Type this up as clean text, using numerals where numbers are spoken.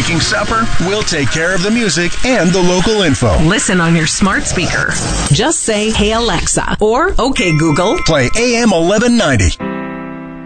making supper, we'll take care of the music and the local info. Listen on your smart speaker. Just say, "Hey Alexa," or "Okay Google, play AM 1190.